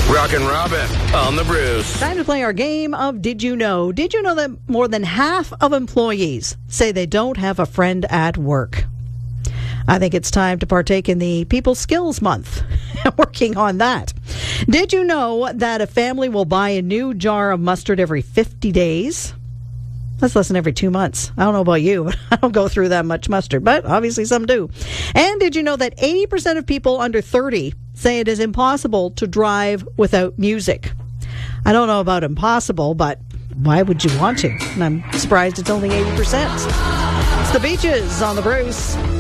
Rockin' Robin on the Bruce. Time to play our game of Did You Know? Did you know that more than half of employees say they don't have a friend at work? I think it's time to partake in the People Skills Month. Working on that. Did you know that a family will buy a new jar of mustard every 50 days? That's less than every 2 months. I don't know about you, but I don't go through that much mustard, but obviously some do. And did you know that 80% of people under 30 say it is impossible to drive without music? I don't know about impossible, but why would you want to? And I'm surprised it's only 80%. It's the Beaches on the Bruce.